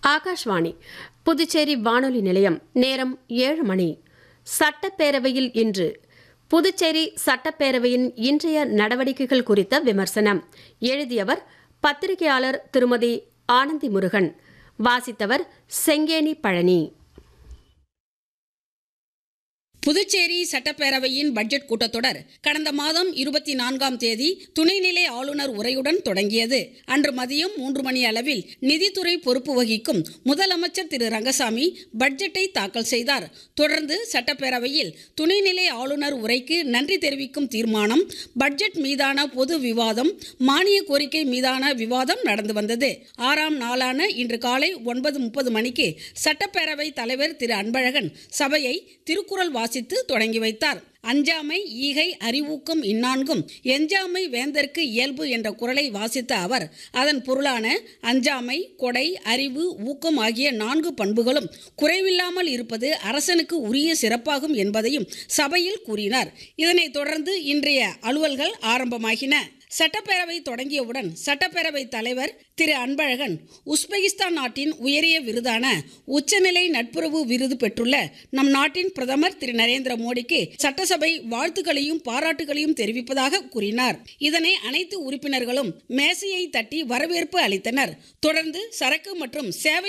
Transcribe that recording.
ஆகாஷ்வாணி புதுச்சேரி வானொலி நிலையம். நேரம் 7 மணி. சட்டப்பேரவையில் இன்று புதுச்சேரி சட்டப்பேரவையின் இன்றைய நடவடிக்கைகள் குறித்த விமர்சனம். எழுதியவர் பத்திரிகையாளர் திருமதி ஆனந்தி முருகன். வாசித்தவர் செங்கேணி பழனி. புதுச்சேரி சட்டப்பேரவையின் பட்ஜெட் கூட்டத்தொடர் கடந்த மாதம் 24ஆம் தேதி துணைநிலை ஆளுநர் உரையுடன் தொடங்கியது. அன்று மதியம் 3 மணி அளவில் நிதித்துறை பொறுப்பு வகிக்கும் முதலமைச்சர் திரு ரங்கசாமி பட்ஜெட்டை தாக்கல் செய்தார். தொடர்ந்து சட்டப்பேரவையில் துணைநிலை ஆளுநர் உரைக்கு நன்றி தெரிவிக்கும் தீர்மானம், பட்ஜெட் மீதான பொது விவாதம், மானிய கோரிக்கை மீதான விவாதம் நடந்து வந்தது. 6ஆம் நாளான இன்று காலை 9:30 மணிக்கு சட்டப்பேரவை தலைவர் திரு அன்பழகன் சபையை திருக்குறள் வாசித்து தொடங்கி வைத்தார். அஞ்சாமை ஈகை அறிவூக்கம் இந்நான்கும் எஞ்சாமை வேந்தற்கு இயல்பு என்ற குறளை வாசித்த அவர் அதன் பொருளான அஞ்சாமை, கொடை, அறிவு, ஊக்கம் ஆகிய 4 பண்புகளும் குறைவில்லாமல் இருப்பது அரசனுக்கு உரிய சிறப்பாகும் என்பதையும் சபையில் கூறினார். இதனைத் தொடர்ந்து இன்றைய அலுவல்கள் ஆரம்பமாகின. சட்டப்பேரவை தொடங்கியவுடன் சட்டப்பேரவை தலைவர் திரு அன்பழகன் உஸ்பெகிஸ்தான் நாட்டின் உயரிய விருதான உச்சநிலை நட்புறவு விருது பெற்றுள்ள நம் நாட்டின் பிரதமர் திரு நரேந்திர மோடிக்கு சட்டசபை வாழ்த்துக்களையும் பாராட்டுகளையும் தெரிவிப்பதாக கூறினார். இதனை அனைத்து உறுப்பினர்களும் மேசையை தட்டி வரவேற்பு அளித்தனர். தொடர்ந்து சரக்கு மற்றும் சேவை